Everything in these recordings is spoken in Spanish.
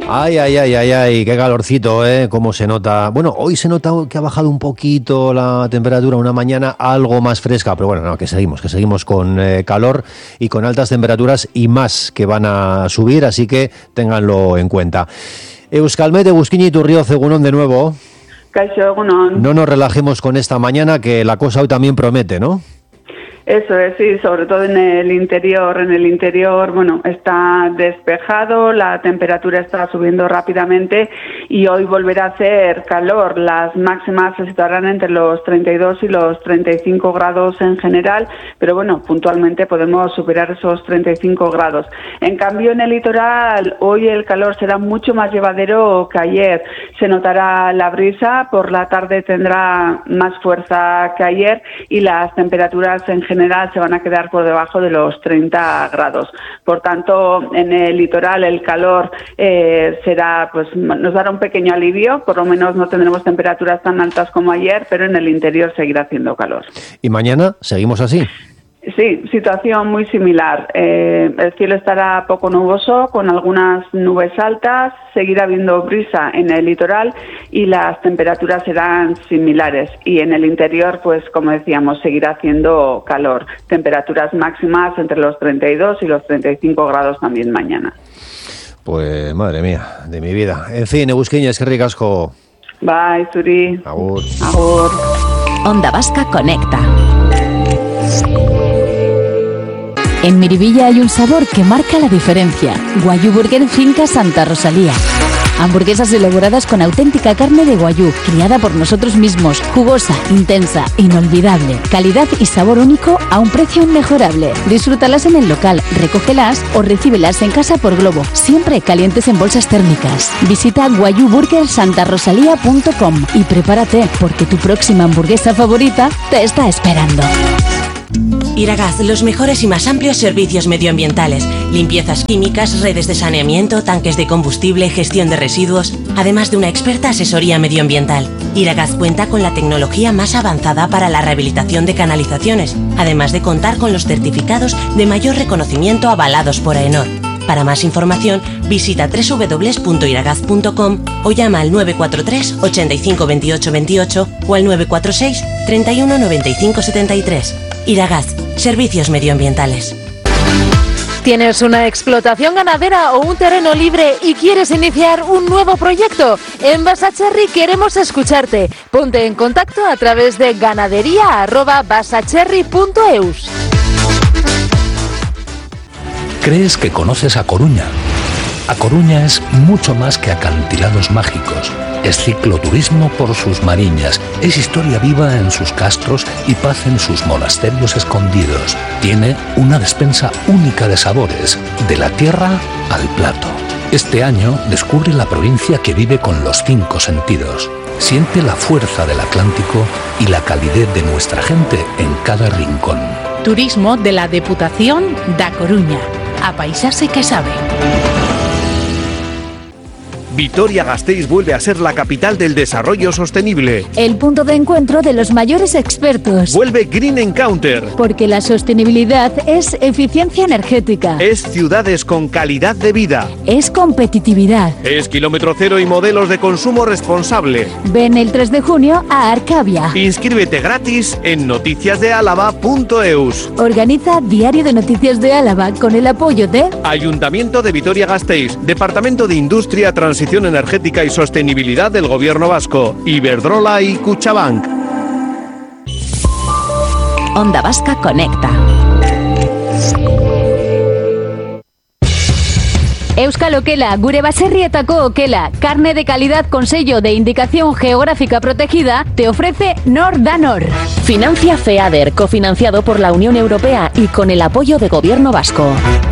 Ay, qué calorcito, cómo se nota. Bueno, hoy se nota que ha bajado un poquito la temperatura, una mañana algo más fresca, pero bueno, no, que seguimos con calor y con altas temperaturas y más que van a subir, así que ténganlo en cuenta. Euskalmet, Eguzkini, Turrioz, egunon de nuevo. Kaixo, egunon. No nos relajemos con esta mañana, que la cosa hoy también promete, ¿no? Eso es, sí, sobre todo en el interior. En el interior, bueno, está despejado, la temperatura está subiendo rápidamente y hoy volverá a hacer calor. Las máximas se situarán entre los 32 y los 35 grados en general, pero bueno, puntualmente podemos superar esos 35 grados. En cambio, en el litoral, hoy el calor será mucho más llevadero que ayer. Se notará la brisa, por la tarde tendrá más fuerza que ayer y las temperaturas en general se van a quedar por debajo de los 30 grados. Por tanto, en el litoral el calor será, pues nos dará un pequeño alivio, por lo menos no tendremos temperaturas tan altas como ayer, pero en el interior seguirá haciendo calor. ¿Y mañana seguimos así? Sí, situación muy similar. El cielo estará poco nuboso, con algunas nubes altas, seguirá habiendo brisa en el litoral y las temperaturas serán similares. Y en el interior, pues como decíamos, seguirá haciendo calor. Temperaturas máximas entre los 32 y los 35 grados también mañana. Pues madre mía, de mi vida. En fin, Eguzkiña, eskerrik asko. Bye, Zuri. Agur. Agur. Onda Vasca Conecta. En Miribilla hay un sabor que marca la diferencia. Guayú Burger Finca Santa Rosalía. Hamburguesas elaboradas con auténtica carne de guayú, criada por nosotros mismos, jugosa, intensa, inolvidable. Calidad y sabor único a un precio inmejorable. Disfrútalas en el local, recógelas o recíbelas en casa por globo, siempre calientes en bolsas térmicas. Visita guayuburgersantarosalía.com y prepárate, porque tu próxima hamburguesa favorita te está esperando. Iragaz, los mejores y más amplios servicios medioambientales, limpiezas químicas, redes de saneamiento, tanques de combustible, gestión de residuos, además de una experta asesoría medioambiental. Iragaz cuenta con la tecnología más avanzada para la rehabilitación de canalizaciones, además de contar con los certificados de mayor reconocimiento avalados por AENOR. Para más información, visita www.iragaz.com o llama al 943 85 28 28 o al 946 31 95 73. Iragaz, servicios medioambientales. ¿Tienes una explotación ganadera o un terreno libre y quieres iniciar un nuevo proyecto? En Basacherry queremos escucharte. Ponte en contacto a través de ganadería@basacherry.eus. ¿Crees que conoces A Coruña? A Coruña es mucho más que acantilados mágicos. Es cicloturismo por sus mariñas, es historia viva en sus castros y paz en sus monasterios escondidos. Tiene una despensa única de sabores, de la tierra al plato. Este año descubre la provincia que vive con los 5 sentidos. Siente la fuerza del Atlántico y la calidez de nuestra gente en cada rincón. Turismo de la Deputación da Coruña. A paisarse que sabe. Vitoria-Gasteiz vuelve a ser la capital del desarrollo sostenible. El punto de encuentro de los mayores expertos. Vuelve Green Encounter. Porque la sostenibilidad es eficiencia energética. Es ciudades con calidad de vida. Es competitividad. Es kilómetro cero y modelos de consumo responsable. Ven el 3 de junio a Arcavia. Inscríbete gratis en noticiasdealava.eus. Organiza Diario de Noticias de Álava con el apoyo de Ayuntamiento de Vitoria-Gasteiz, Departamento de Industria, Transición Energética y Sostenibilidad del Gobierno Vasco, Iberdrola y Kutxabank. Onda Vasca Conecta. Euskal Okela, gure baserrietako okela, carne de calidad con sello de indicación geográfica protegida, te ofrece Nor da Nor. Financia FEADER, cofinanciado por la Unión Europea y con el apoyo de Gobierno Vasco.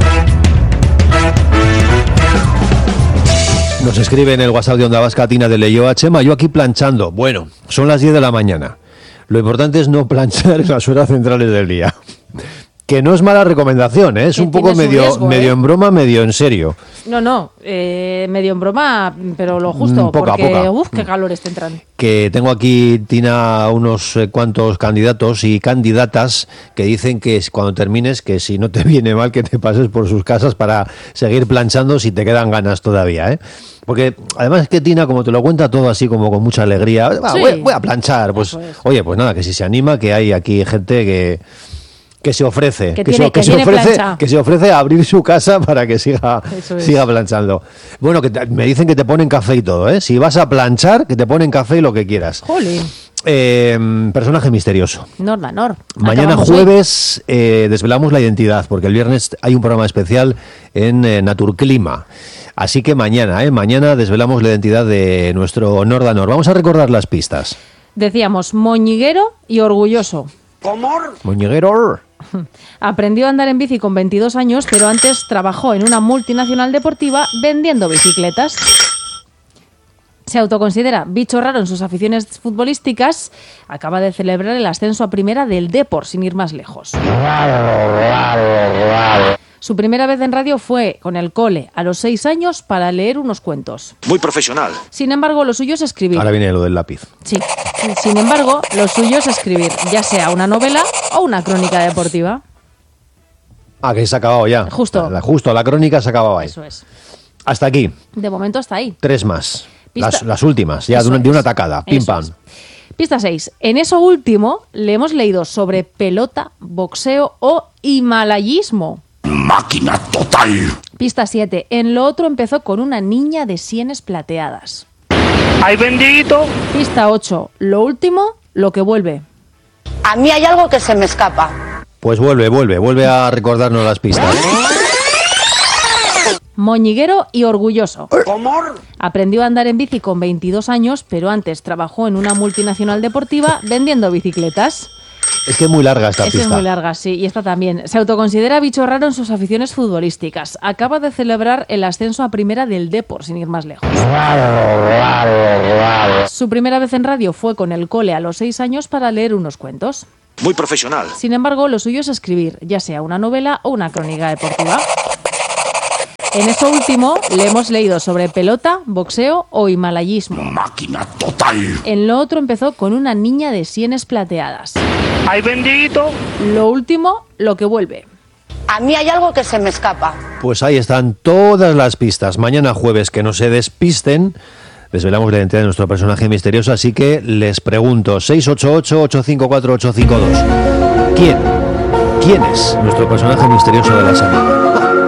Nos escribe en el WhatsApp de Onda Vasca Tina de Leyoa: Chema, yo aquí planchando. Bueno, son las 10 de la mañana. Lo importante es no planchar en las horas centrales del día. que no es mala recomendación, ¿eh? Es un poco medio en broma, medio en serio. No, medio en broma, pero lo justo, poca, porque poca. qué calores te entran. Que tengo aquí, Tina, unos cuantos candidatos y candidatas que dicen que cuando termines, que si no te viene mal que te pases por sus casas para seguir planchando si te quedan ganas todavía, ¿eh? Porque además es que Tina, como te lo cuenta todo así como con mucha alegría, voy a planchar, pues oye, pues nada, que si se anima, que hay aquí gente que se ofrece, que se ofrece a abrir su casa para que siga planchando. Bueno, me dicen que te ponen café y todo, ¿eh? Si vas a planchar, que te ponen café y lo que quieras. Jolín. Personaje misterioso. Nor. Mañana jueves desvelamos la identidad, porque el viernes hay un programa especial en Naturclima. Así que mañana desvelamos la identidad de nuestro Nordanor. Vamos a recordar las pistas. Decíamos moñiguero y orgulloso. ¿Cómo? Moñiguero. Aprendió a andar en bici con 22 años, pero antes trabajó en una multinacional deportiva vendiendo bicicletas. Se autoconsidera bicho raro en sus aficiones futbolísticas. Acaba de celebrar el ascenso a primera del Depor, sin ir más lejos. Su primera vez en radio fue con el cole, a los 6 años, para leer unos cuentos. Muy profesional. Sin embargo, lo suyo es escribir. Ahora viene lo del lápiz. Sí. Sin embargo, lo suyo es escribir, ya sea una novela o una crónica deportiva. Ah, que se ha acabado ya. Justo. La crónica se ha acabado ahí. Eso es. Hasta aquí. De momento hasta ahí. 3 más. Las últimas, ya de una tacada. Pim, pam. Pista 6. En eso último le hemos leído sobre pelota, boxeo o himalayismo. Máquina total. Pista 7. En lo otro empezó con una niña de sienes plateadas. ¡Ay, bendito! Pista 8. Lo último, lo que vuelve. A mí hay algo que se me escapa. Pues vuelve a recordarnos las pistas. Moñiguero y orgulloso. ¿Cómo? Aprendió a andar en bici con 22 años, pero antes trabajó en una multinacional deportiva vendiendo bicicletas. Es que es muy larga esta pista. Es muy larga, sí, y esta también. Se autoconsidera bicho raro en sus aficiones futbolísticas. Acaba de celebrar el ascenso a primera del Depor, sin ir más lejos. Su primera vez en radio fue con el cole a los 6 años para leer unos cuentos. Muy profesional. Sin embargo, lo suyo es escribir, ya sea una novela o una crónica deportiva. En eso último le hemos leído sobre pelota, boxeo o himalayismo. Máquina total. En lo otro empezó con una niña de sienes plateadas. ¡Ay, bendito! Lo último, lo que vuelve. A mí hay algo que se me escapa. Pues ahí están todas las pistas. Mañana jueves, que no se despisten, desvelamos la identidad de nuestro personaje misterioso, así que les pregunto, 688-854-852. ¿Quién es nuestro personaje misterioso de la semana?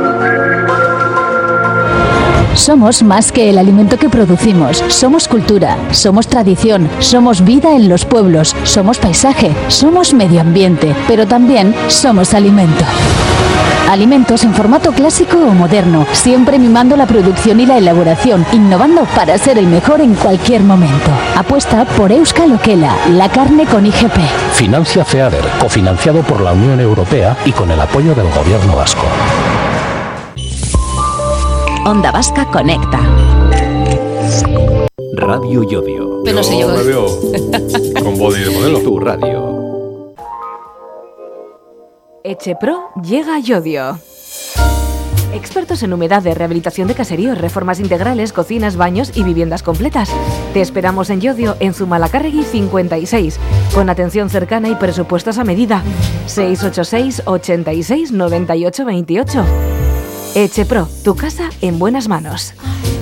Somos más que el alimento que producimos. Somos cultura, somos tradición, somos vida en los pueblos, somos paisaje, somos medio ambiente, pero también somos alimento. Alimentos en formato clásico o moderno, siempre mimando la producción y la elaboración, innovando para ser el mejor en cualquier momento. Apuesta por Euskal Okela, la carne con IGP. Financia FEADER, cofinanciado por la Unión Europea y con el apoyo del Gobierno vasco. Onda Vasca Conecta. Radio Yodio. Pero no sé yo. Me veo con body de modelo. Tu radio. Echepro llega a Yodio. Expertos en humedades, rehabilitación de caseríos, reformas integrales, cocinas, baños y viviendas completas. Te esperamos en Yodio, en Zumalacárregui 56, con atención cercana y presupuestos a medida. 686 86 98 28. Echepro, tu casa en buenas manos.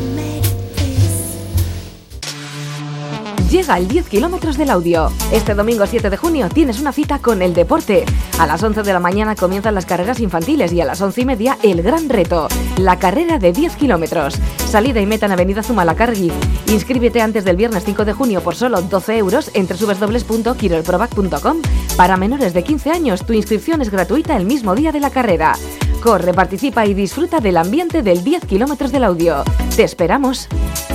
Llega el 10 kilómetros del audio. Este domingo 7 de junio tienes una cita con el deporte. A las 11 de la mañana comienzan las carreras infantiles y a las 11:30 el gran reto, la carrera de 10 kilómetros. Salida y meta en Avenida Zumalacárregui. Inscríbete antes del viernes 5 de junio por solo 12 euros en www.kirolprovac.com. Para menores de 15 años, tu inscripción es gratuita el mismo día de la carrera. Corre, participa y disfruta del ambiente del 10 kilómetros del audio. ¡Te esperamos!